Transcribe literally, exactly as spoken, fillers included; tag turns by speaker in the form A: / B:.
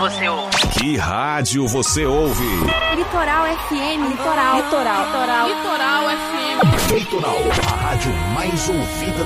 A: você ouve?
B: Que rádio você ouve?
C: Litoral F M. Litoral. Litoral. Litoral.
D: Litoral F M.
E: Litoral, a rádio mais ouvida